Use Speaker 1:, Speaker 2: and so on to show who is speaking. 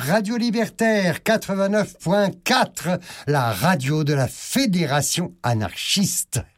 Speaker 1: Radio Libertaire 89.4, la radio de la Fédération anarchiste.